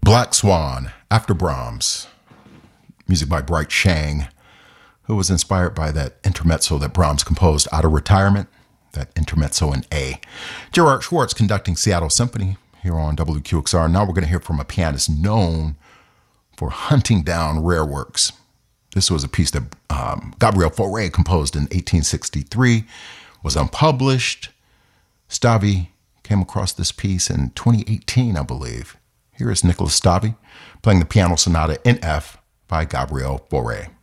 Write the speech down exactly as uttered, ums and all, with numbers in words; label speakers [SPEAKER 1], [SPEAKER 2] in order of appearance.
[SPEAKER 1] Black Swan, after Brahms. Music by Bright Chang, who was inspired by that intermezzo that Brahms composed out of retirement, that intermezzo in A. Gerard Schwartz conducting Seattle Symphony here on W Q X R. Now we're going to hear from a pianist known for hunting down rare works. This was a piece that um, Gabriel Fauré composed in eighteen sixty-three, was unpublished. Stavy came across this piece in twenty eighteen, I believe. Here is Nicholas Stavy playing the piano sonata in F by Gabriel Fauré.